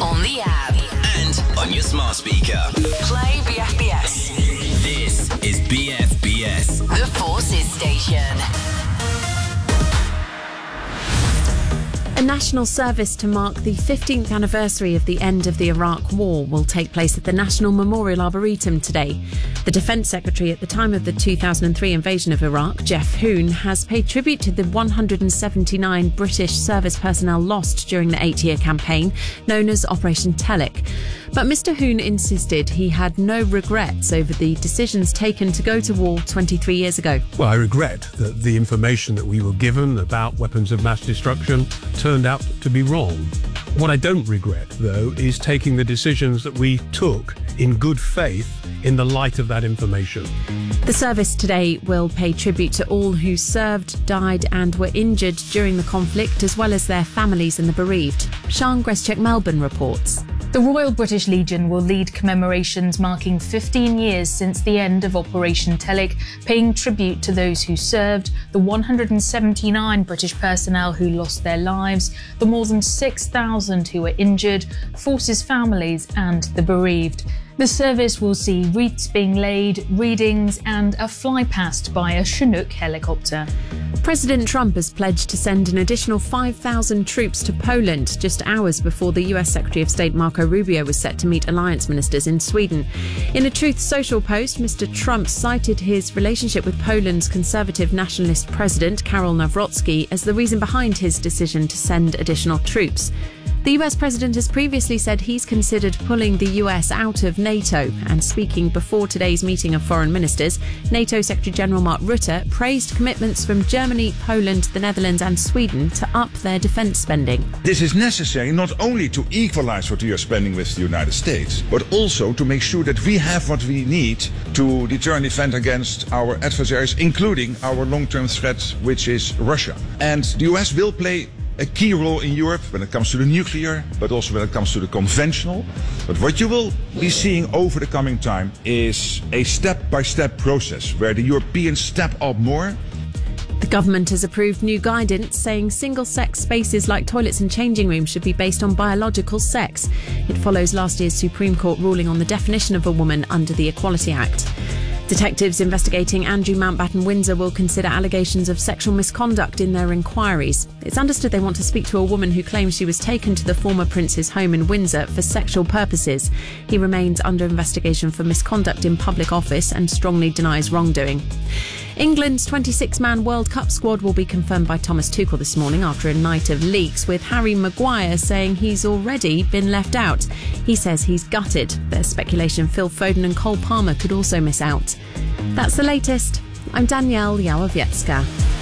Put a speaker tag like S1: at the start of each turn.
S1: on the app,
S2: and on your smart speaker.
S1: play BFBS,
S2: This is BFBS.
S1: the Forces Station.
S3: A national service to mark the 15th anniversary of the end of the Iraq War will take place at the National Memorial Arboretum today. The Defence Secretary at the time of the 2003 invasion of Iraq, Geoff Hoon, has paid tribute to the 179 British service personnel lost during the 8-year campaign known as Operation Telic. But Mr Hoon insisted he had no regrets over the decisions taken to go to war 23 years ago.
S4: Well, I regret that the information that we were given about weapons of mass destruction turned out to be wrong. What I don't regret, though, is taking the decisions that we took in good faith in the light of that information.
S3: The service today will pay tribute to all who served, died and were injured during the conflict, as well as their families and the bereaved. Sian Greschek-Melbourne reports.
S5: The Royal British Legion will lead commemorations marking 15 years since the end of Operation Telic, paying tribute to those who served, the 179 British personnel who lost their lives, the more than 6,000 who were injured, forces families and the bereaved. The service will see wreaths being laid, readings and a flypast by a Chinook helicopter.
S3: President Trump has pledged to send an additional 5,000 troops to Poland just hours before the US Secretary of State Marco Rubio was set to meet alliance ministers in Sweden. In a Truth Social post, Mr Trump cited his relationship with Poland's conservative nationalist president, Karol Nawrocki, as the reason behind his decision to send additional troops. The US president has previously said he's considered pulling the US out of NATO, and speaking before today's meeting of foreign ministers, NATO Secretary General Mark Rutte praised commitments from Germany, Poland, the Netherlands and Sweden to up their defence spending.
S6: This is necessary not only to equalize what we are spending with the United States, but also to make sure that we have what we need to deter and defend against our adversaries, including our long-term threat, which is Russia. And the US will play a key role in Europe when it comes to the nuclear, but also when it comes to the conventional. But what you will be seeing over the coming time is a step-by-step process where the Europeans step up more.
S3: The government has approved new guidance saying single-sex spaces like toilets and changing rooms should be based on biological sex. It follows last year's Supreme Court ruling on the definition of a woman under the Equality Act. Detectives investigating Andrew Mountbatten Windsor will consider allegations of sexual misconduct in their inquiries. It's understood they want to speak to a woman who claims she was taken to the former prince's home in Windsor for sexual purposes. He remains under investigation for misconduct in public office and strongly denies wrongdoing. England's 26-man World Cup squad will be confirmed by Thomas Tuchel this morning after a night of leaks, with Harry Maguire saying he's already been left out. He says he's gutted. There's speculation Phil Foden and Cole Palmer could also miss out. That's the latest. I'm Danielle Yałowiecka.